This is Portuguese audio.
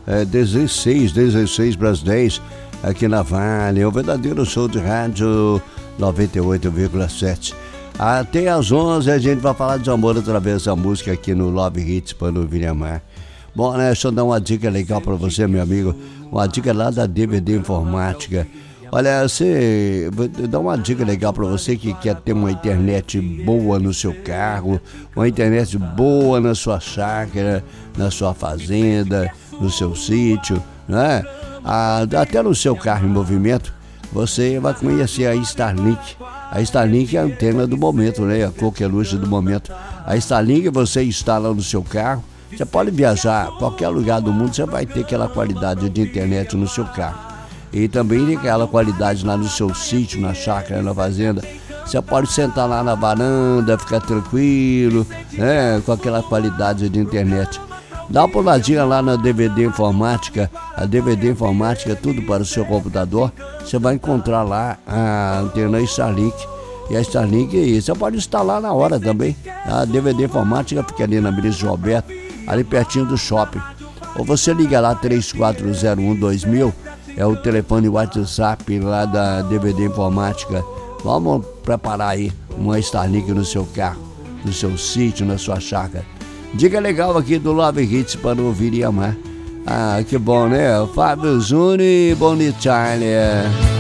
16 para as 10, aqui na Vale, o verdadeiro show de rádio 98,7. Até às 11 a gente vai falar de amor através da música aqui no Love Hits para ouvir e amar. Bom, né, deixa eu dar uma dica legal para você, meu amigo, uma dica lá da DVD Informática. Olha, você dá uma dica legal para você que quer ter uma internet boa no seu carro, uma internet boa na sua chácara, na sua fazenda, no seu sítio, né? Até no seu carro em movimento, você vai conhecer a Starlink. A Starlink é a antena do momento, né? A coqueluche do momento. A Starlink você instala no seu carro, você pode viajar a qualquer lugar do mundo, você vai ter aquela qualidade de internet no seu carro. E também tem aquela qualidade lá no seu sítio, na chácara, na fazenda. Você pode sentar lá na varanda, ficar tranquilo, né? Com aquela qualidade de internet. Dá uma puladinha lá na DVD Informática. A DVD Informática, tudo para o seu computador. Você vai encontrar lá a antena Starlink. E a Starlink, você pode instalar na hora também. A DVD Informática fica ali na Ministro Roberto, ali pertinho do shopping. Ou você liga lá 3401-2000, é o telefone WhatsApp lá da DVD Informática. Vamos preparar aí uma Starlink no seu carro, no seu sítio, na sua chácara. Dica legal aqui do Love Hits para ouvir e amar. Que bom, né? Fábio Júnior e Bonnie Tyler.